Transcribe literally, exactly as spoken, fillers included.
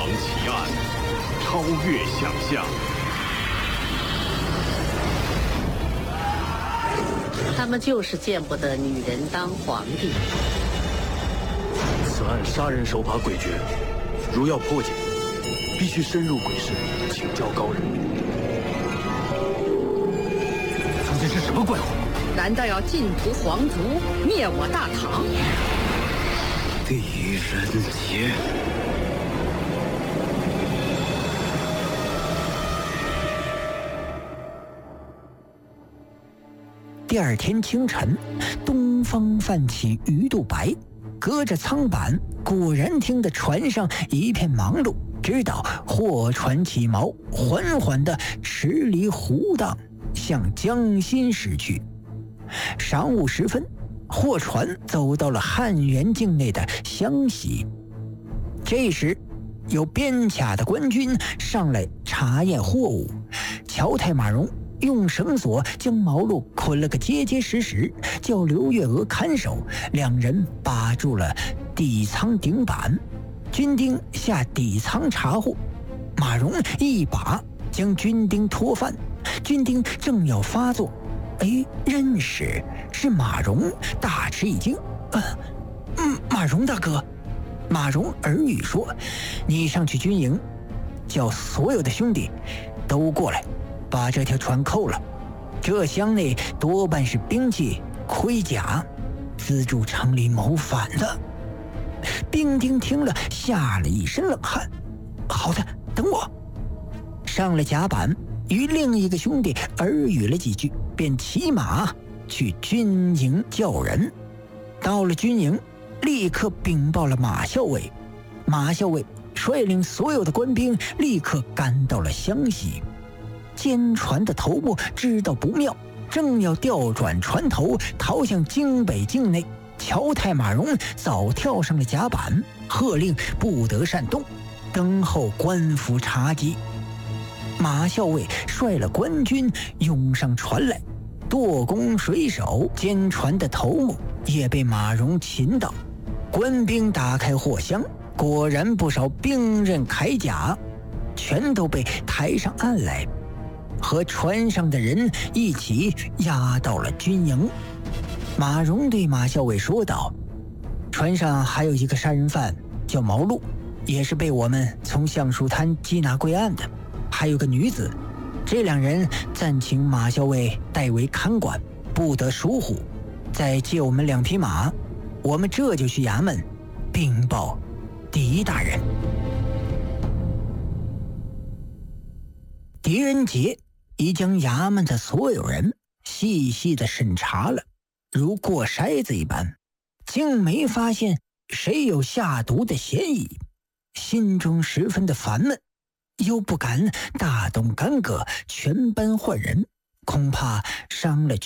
藏奇案，超越想象。 他们就是见不得女人当皇帝。 此案杀人手法诡谲，如要破解，必须深入鬼市，请教高人。中间是什么怪物？ 难道要尽屠皇族，灭我大唐？ 狄仁杰。 第二天清晨，东方泛起鱼肚白，隔着舱板，果然听得船上一片忙碌，直到货船起锚，缓缓地驰离湖荡，向江心驶去。晌午时分，货船走到了汉元境内的湘西。这时，有边卡的官军上来查验货物，乔太马荣用绳索将毛路捆了个结结实实，叫刘月娥看守，两人把住了底舱顶板。军丁下底舱查获，马荣一把将军丁拖翻，军丁正要发作，哎，认识是马荣，大吃一惊。呃，嗯，马荣大哥。马荣耳语说：“你上去军营，叫所有的兄弟都过来，把这条船扣了。这箱内多半是兵器、盔甲，资助城里谋反的。”兵丁听了，吓了一身冷汗。好的，等我。上了甲板，与另一个兄弟耳语了几句，便骑马去军营叫人。到了军营，立刻禀报了马校尉。马校尉率领所有的官兵立刻赶到了湘西。奸船的头目知道不妙，正要调转船头逃向京北境内，乔太马荣早跳上了甲板，喝令不得擅动，等候官府查缉。马校尉率了官军涌上船来，舵工水手奸船的头目也被马荣擒到。官兵打开货箱，果然不少兵刃铠甲，全都被抬上岸来，和船上的人一起押到了军营。马荣对马校尉说道：“船上还有一个杀人犯叫毛路，也是被我们从橡树滩缉拿归案的，还有个女子，这两人暂请马校尉代为看管，不得疏忽。再借我们两匹马，我们这就去衙门禀报狄大人。”狄仁杰已将衙门的所有人细细的审查了，如过筛子一般，竟没发现谁有下毒的嫌疑，心中十分的烦闷，又不敢大动干戈全班换人，恐怕伤了